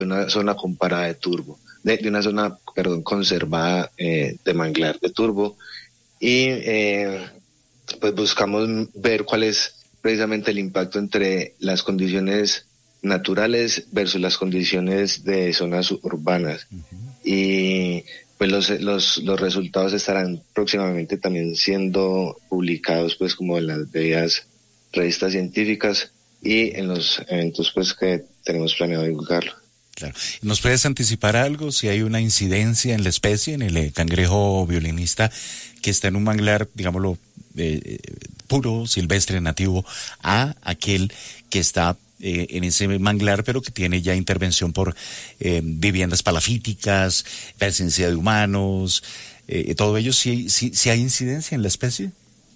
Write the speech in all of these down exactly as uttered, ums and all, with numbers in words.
una zona comparada de turbo, de, de una zona, perdón, conservada eh, de manglar de turbo, y eh, pues buscamos ver cuál es precisamente el impacto entre las condiciones naturales versus las condiciones de zonas urbanas. Uh-huh. Y pues los, los, los resultados estarán próximamente también siendo publicados pues como en las debidas revistas científicas y en los eventos pues que tenemos planeado divulgarlo. Claro. ¿Nos puedes anticipar algo? Si hay una incidencia en la especie, en el cangrejo violinista que está en un manglar, digámoslo, eh, puro, silvestre, nativo, a aquel que está eh, en ese manglar, pero que tiene ya intervención por eh, viviendas palafíticas, presencia de humanos, eh, todo ello, ¿sí, sí, sí hay incidencia en la especie?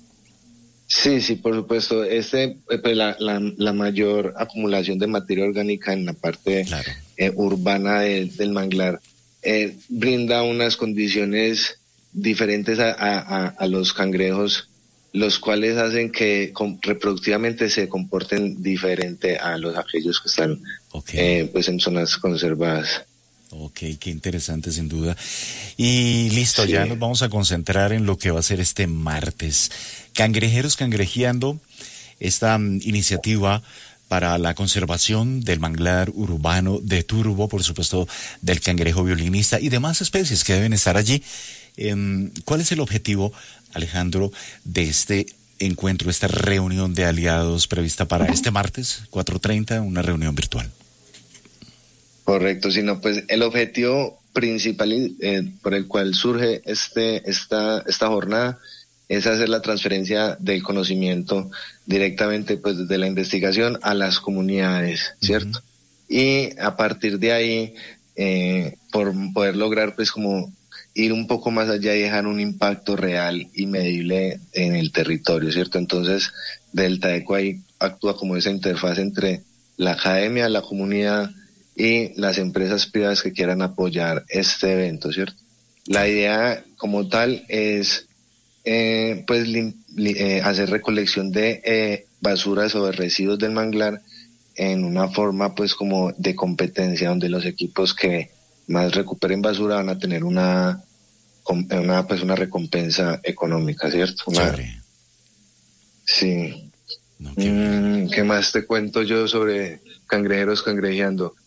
Sí, sí, por supuesto. Este, pues, la, la, la mayor acumulación de materia orgánica en la parte claro. eh, urbana de, del manglar eh, brinda unas condiciones diferentes a, a, a los cangrejos, los cuales hacen que com, reproductivamente se comporten diferente a los aquellos que están okay. eh, pues en zonas conservadas. Ok, qué interesante sin duda. Y listo, sí. Ya nos vamos a concentrar en lo que va a ser este martes. Cangrejeros Cangrejeando, esta um, iniciativa para la conservación del manglar urbano de turbo, por supuesto del cangrejo violinista y demás especies que deben estar allí. Eh, ¿Cuál es el objetivo, Alejandro, de este encuentro, esta reunión de aliados prevista para este martes, cuatro treinta, una reunión virtual? Correcto, sino pues el objetivo principal eh, por el cual surge este esta esta jornada es hacer la transferencia del conocimiento directamente pues desde la investigación a las comunidades, ¿cierto? Uh-huh. Y a partir de ahí eh, por poder lograr pues como ir un poco más allá y dejar un impacto real y medible en el territorio, ¿cierto? Entonces Delta Eco ahí actúa como esa interfaz entre la academia, la comunidad y las empresas privadas que quieran apoyar este evento, ¿cierto? La idea como tal es eh, pues li, li, eh, hacer recolección de eh, basuras o de residuos del manglar en una forma pues como de competencia, donde los equipos que más recuperen basura van a tener una una pues una recompensa económica, ¿cierto? Una, sí. No, ¿qué, mm, ¿Qué más te cuento yo sobre Cangrejeros Cangrejeando?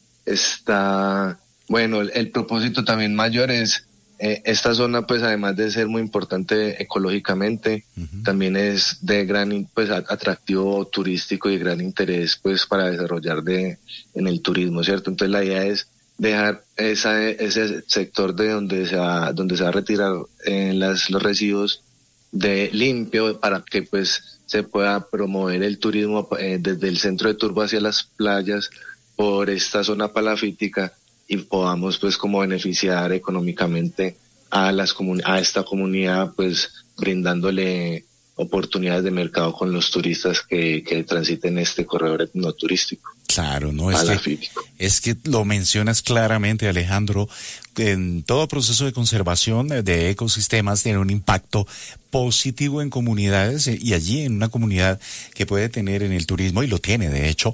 Está, bueno, el, el propósito también mayor es, eh, esta zona pues además de ser muy importante ecológicamente, uh-huh. también es de gran pues atractivo turístico y de gran interés pues para desarrollar de en el turismo, ¿cierto? Entonces la idea es dejar esa, ese sector de donde se va, donde se va a retirar eh, las, los residuos de limpio para que pues se pueda promover el turismo eh, desde el centro de Turbo hacia las playas por esta zona palafítica y podamos pues como beneficiar económicamente a las comun- a esta comunidad pues brindándole oportunidades de mercado con los turistas que, que transiten este corredor etnoturístico. Claro, no es que, es que lo mencionas claramente, Alejandro, en todo proceso de conservación de ecosistemas tiene un impacto positivo en comunidades y allí en una comunidad que puede tener en el turismo, y lo tiene de hecho,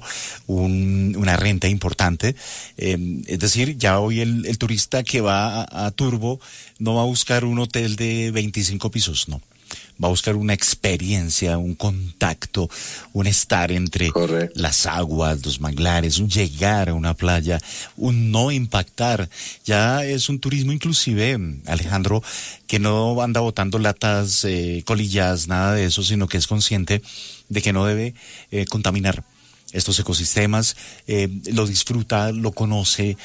un, una renta importante, eh, es decir, ya hoy el, el turista que va a, a Turbo no va a buscar un hotel de veinticinco pisos, no. Va a buscar una experiencia, un contacto, un estar entre Correcto. Las aguas, los manglares, un llegar a una playa, un no impactar. Ya es un turismo inclusive, Alejandro, que no anda botando latas, eh, colillas, nada de eso, sino que es consciente de que no debe eh, contaminar estos ecosistemas, eh, lo disfruta, lo conoce.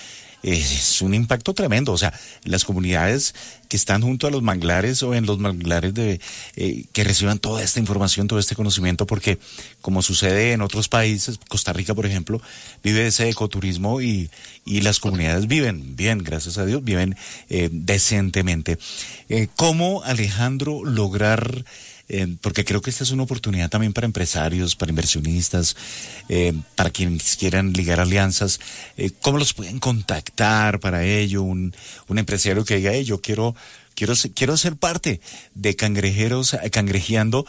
Es un impacto tremendo, o sea, las comunidades que están junto a los manglares o en los manglares de eh, que reciban toda esta información, todo este conocimiento, porque como sucede en otros países, Costa Rica, por ejemplo, vive ese ecoturismo y, y las comunidades viven bien, gracias a Dios, viven eh, decentemente. Eh, ¿Cómo, Alejandro, lograr... Eh, porque creo que esta es una oportunidad también para empresarios, para inversionistas, eh, para quienes quieran ligar alianzas, eh, ¿cómo los pueden contactar para ello? Un, un empresario que diga, hey, yo quiero, quiero, quiero ser parte de Cangrejeros Cangrejeando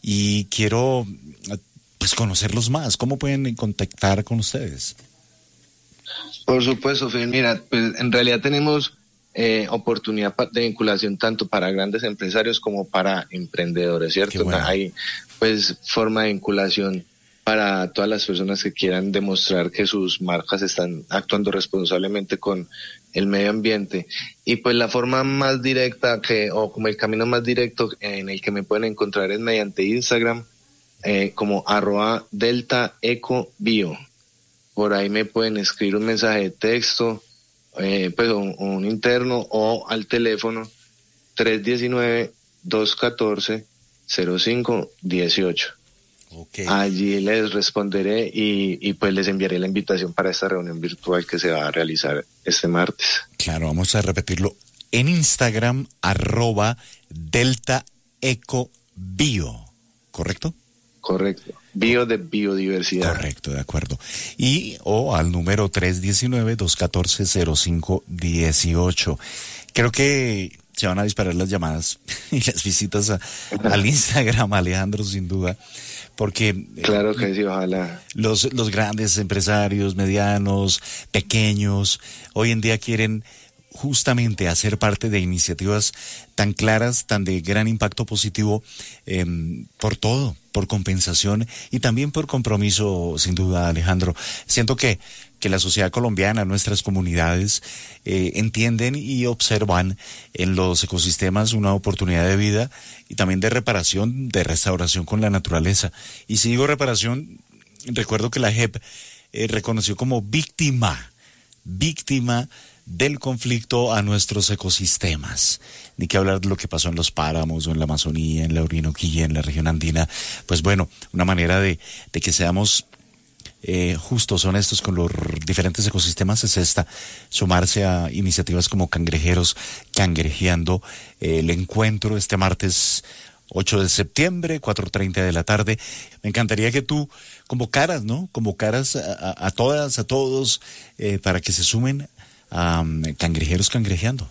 y quiero pues conocerlos más. ¿Cómo pueden contactar con ustedes? Por supuesto, Fidel. Mira, pues en realidad tenemos eh, oportunidad de vinculación tanto para grandes empresarios como para emprendedores, ¿cierto? Bueno. Hay pues forma de vinculación para todas las personas que quieran demostrar que sus marcas están actuando responsablemente con el medio ambiente. Y pues la forma más directa que, o como el camino más directo en el que me pueden encontrar es mediante Instagram, eh, como arroba delta eco bio. Por ahí me pueden escribir un mensaje de texto, eh, pues un, un interno, o al teléfono tres uno nueve, dos uno cuatro, cero cinco uno ocho. Okay. Allí les responderé y, y pues les enviaré la invitación para esta reunión virtual que se va a realizar este martes. Claro, vamos a repetirlo. En Instagram, arroba delta eco bio, ¿correcto? Correcto. Bio de biodiversidad. Correcto, de acuerdo. Y o al número tres uno nueve, dos uno cuatro, cero cinco uno ocho. Creo que se van a disparar las llamadas y las visitas a, al Instagram, Alejandro, sin duda. Porque claro que sí, ojalá. Los, los grandes empresarios, medianos, pequeños, hoy en día quieren justamente hacer parte de iniciativas tan claras, tan de gran impacto positivo, eh, por todo, por compensación y también por compromiso, sin duda, Alejandro. Siento que, que la sociedad colombiana, nuestras comunidades, eh, entienden y observan en los ecosistemas una oportunidad de vida y también de reparación, de restauración con la naturaleza. Y si digo reparación, recuerdo que la J E P eh, reconoció como víctima, víctima del conflicto a nuestros ecosistemas. Ni que hablar de lo que pasó en los páramos o en la Amazonía, en la Orinoquía, en la región andina. Pues bueno, una manera de, de que seamos eh, justos, honestos con los diferentes ecosistemas es esta, sumarse a iniciativas como Cangrejeros Cangrejeando, eh, el encuentro este martes ocho de septiembre, cuatro treinta de la tarde. Me encantaría que tú convocaras, ¿no? Convocaras a, a, a todas, a todos, eh, para que se sumen a um, Cangrejeros Cangrejeando.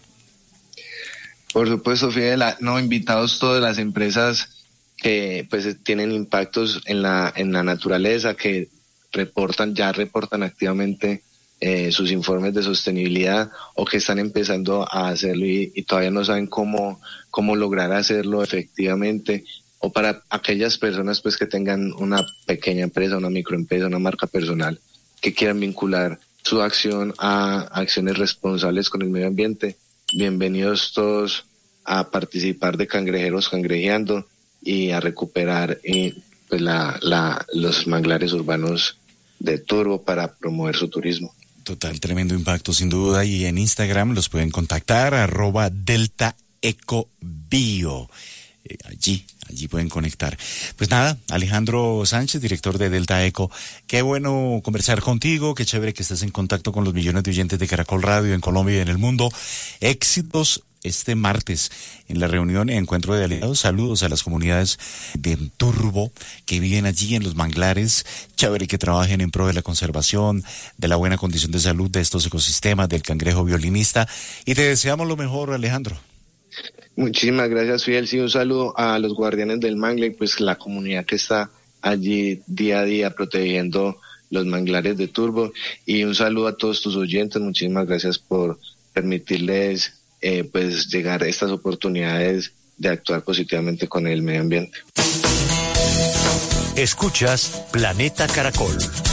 Por supuesto, Fidel, no, invitados todas las empresas que pues tienen impactos en la en la naturaleza, que reportan, ya reportan activamente eh, sus informes de sostenibilidad o que están empezando a hacerlo y, y todavía no saben cómo, cómo lograr hacerlo efectivamente, o para aquellas personas pues que tengan una pequeña empresa, una microempresa, una marca personal, que quieran vincular su acción a acciones responsables con el medio ambiente. Bienvenidos todos a participar de Cangrejeros Cangrejeando y a recuperar eh, pues la, la, los manglares urbanos de Turbo para promover su turismo. Total, tremendo impacto sin duda, y en Instagram los pueden contactar, arroba delta eco bio. Eh, allí, allí pueden conectar. Pues nada, Alejandro Sánchez, director de Delta Eco, qué bueno conversar contigo, qué chévere que estés en contacto con los millones de oyentes de Caracol Radio en Colombia y en el mundo. Éxitos este martes en la reunión y encuentro de aliados. Saludos a las comunidades de Turbo que viven allí en los manglares. Chévere que trabajen en pro de la conservación, de la buena condición de salud de estos ecosistemas, del cangrejo violinista, y te deseamos lo mejor, Alejandro. Muchísimas gracias, Fidel. Sí, un saludo a los guardianes del mangle y pues la comunidad que está allí día a día protegiendo los manglares de Turbo, y un saludo a todos tus oyentes. Muchísimas gracias por permitirles eh, pues llegar a estas oportunidades de actuar positivamente con el medio ambiente. Escuchas Planeta Caracol.